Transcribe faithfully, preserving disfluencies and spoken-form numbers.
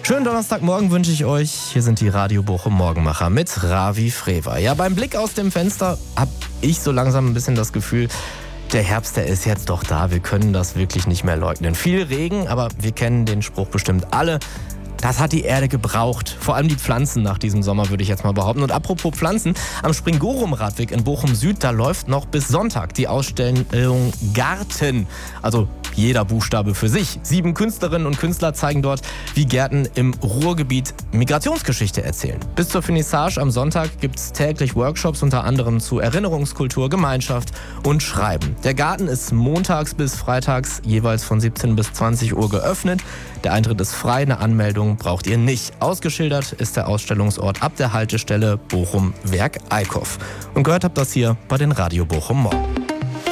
Schönen Donnerstagmorgen wünsche ich euch. Hier sind die Radio Bochum Morgenmacher mit Ravi Frewer. Ja, beim Blick aus dem Fenster habe ich so langsam ein bisschen das Gefühl, der Herbst, der ist jetzt doch da. Wir können das wirklich nicht mehr leugnen. Viel Regen, aber wir kennen den Spruch bestimmt alle. Das hat die Erde gebraucht. Vor allem die Pflanzen nach diesem Sommer, würde ich jetzt mal behaupten. Und apropos Pflanzen, am Springorum-Radweg in Bochum-Süd, da läuft noch bis Sonntag die Ausstellung Garten. Also jeder Buchstabe für sich. Sieben Künstlerinnen und Künstler zeigen dort, wie Gärten im Ruhrgebiet Migrationsgeschichte erzählen. Bis zur Finissage am Sonntag gibt es täglich Workshops, unter anderem zu Erinnerungskultur, Gemeinschaft und Schreiben. Der Garten ist montags bis freitags jeweils von siebzehn bis zwanzig Uhr geöffnet. Der Eintritt ist frei, eine Anmeldung braucht ihr nicht. Ausgeschildert ist der Ausstellungsort ab der Haltestelle Bochum-Werk Eickhoff. Und gehört habt das hier bei den Radio Bochum Morgen.